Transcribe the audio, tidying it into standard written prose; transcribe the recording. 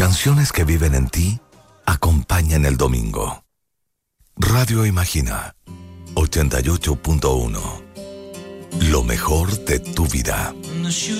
canciones que viven en ti acompañan el domingo. Radio Imagina 88.1. Lo mejor de tu vida.